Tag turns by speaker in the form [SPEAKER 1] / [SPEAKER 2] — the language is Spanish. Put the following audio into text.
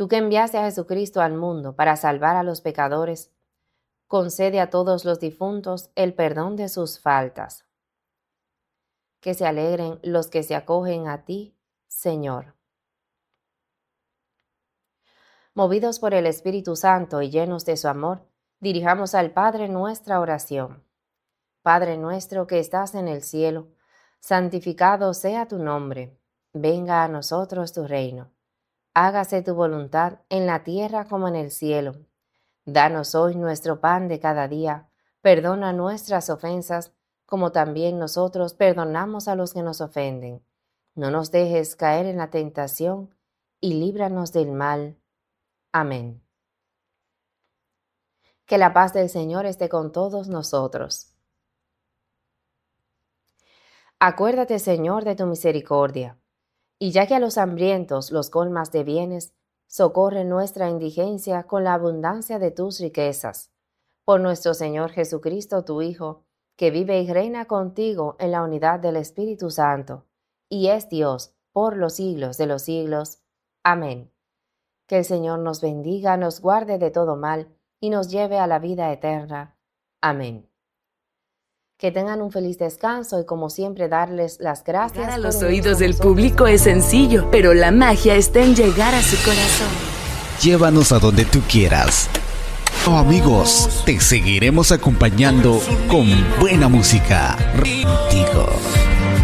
[SPEAKER 1] Tú que enviaste a Jesucristo al mundo para salvar a los pecadores, concede a todos los difuntos el perdón de sus faltas. Que se alegren los que se acogen a ti, Señor. Movidos por el Espíritu Santo y llenos de su amor, dirijamos al Padre nuestra oración. Padre nuestro que estás en el cielo, santificado sea tu nombre. Venga a nosotros tu reino. Hágase tu voluntad en la tierra como en el cielo. Danos hoy nuestro pan de cada día. Perdona nuestras ofensas, como también nosotros perdonamos a los que nos ofenden. No nos dejes caer en la tentación, y líbranos del mal. Amén. Que la paz del Señor esté con todos nosotros. Acuérdate, Señor, de tu misericordia, y ya que a los hambrientos los colmas de bienes, socorre nuestra indigencia con la abundancia de tus riquezas. Por nuestro Señor Jesucristo, tu Hijo, que vive y reina contigo en la unidad del Espíritu Santo, y es Dios por los siglos de los siglos. Amén. Que el Señor nos bendiga, nos guarde de todo mal, y nos lleve a la vida eterna. Amén. Que tengan un feliz descanso y, como siempre, darles las gracias.
[SPEAKER 2] Llegar a los oídos del público es sencillo, pero la magia está en llegar a su corazón.
[SPEAKER 3] Llévanos a donde tú quieras. Oh, amigos, te seguiremos acompañando con buena música. Contigo.